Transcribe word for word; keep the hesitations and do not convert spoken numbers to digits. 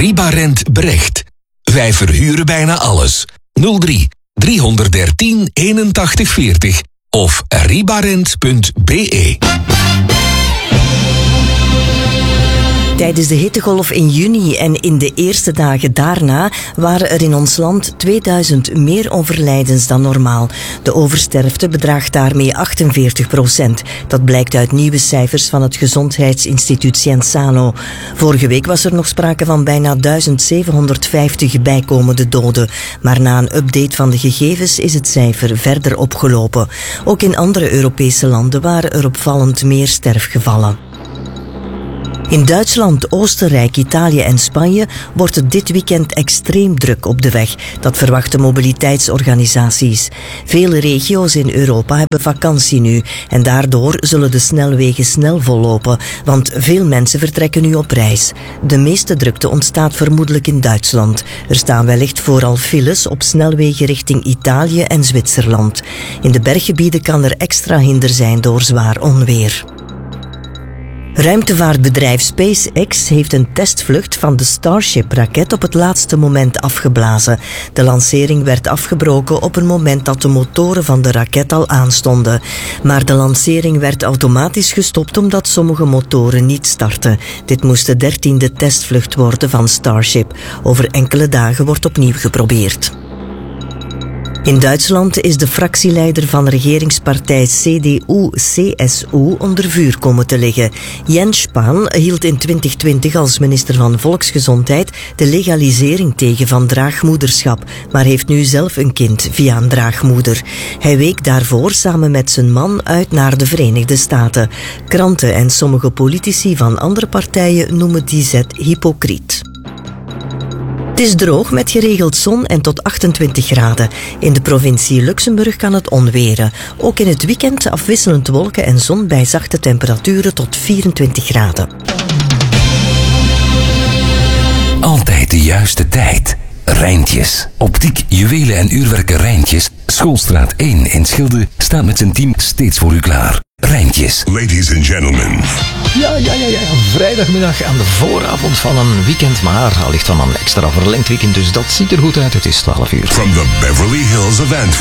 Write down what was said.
Ribarent Brecht. Wij verhuren bijna alles. nul drie driehonderddertien eenentachtig veertig of ribarent punt b e. Tijdens de hittegolf in juni en in de eerste dagen daarna waren er in ons land tweeduizend meer overlijdens dan normaal. De oversterfte bedraagt daarmee achtenveertig procent. Dat blijkt uit nieuwe cijfers van het Gezondheidsinstituut Cienzano. Vorige week was er nog sprake van bijna duizend zevenhonderdvijftig bijkomende doden. Maar na een update van de gegevens is het cijfer verder opgelopen. Ook in andere Europese landen waren er opvallend meer sterfgevallen. In Duitsland, Oostenrijk, Italië en Spanje wordt het dit weekend extreem druk op de weg. Dat verwachten mobiliteitsorganisaties. Vele regio's in Europa hebben vakantie nu en daardoor zullen de snelwegen snel vollopen, want veel mensen vertrekken nu op reis. De meeste drukte ontstaat vermoedelijk in Duitsland. Er staan wellicht vooral files op snelwegen richting Italië en Zwitserland. In de berggebieden kan er extra hinder zijn door zwaar onweer. Ruimtevaartbedrijf SpaceX heeft een testvlucht van de Starship-raket op het laatste moment afgeblazen. De lancering werd afgebroken op een moment dat de motoren van de raket al aanstonden. Maar de lancering werd automatisch gestopt omdat sommige motoren niet startten. Dit moest de dertiende testvlucht worden van Starship. Over enkele dagen wordt opnieuw geprobeerd. In Duitsland is de fractieleider van de regeringspartij C D U C S U onder vuur komen te liggen. Jens Spahn hield in twintig twintig als minister van Volksgezondheid de legalisering tegen van draagmoederschap, maar heeft nu zelf een kind via een draagmoeder. Hij week daarvoor samen met zijn man uit naar de Verenigde Staten. Kranten en sommige politici van andere partijen noemen die zet hypocriet. Het is droog met geregeld zon en tot achtentwintig graden. In de provincie Luxemburg kan het onweren. Ook in het weekend afwisselend wolken en zon bij zachte temperaturen tot vierentwintig graden. Altijd de juiste tijd. Rijntjes. Optiek, juwelen en uurwerken Rijntjes. Schoolstraat één in Schilde staat met zijn team steeds voor u klaar. Rijntjes. Ladies and gentlemen. Ja, ja, ja, ja. Vrijdagmiddag aan de vooravond van een weekend, maar allicht van een extra verlengd weekend, dus dat ziet er goed uit. Het is twaalf uur. From the Beverly Hills of Antwerp.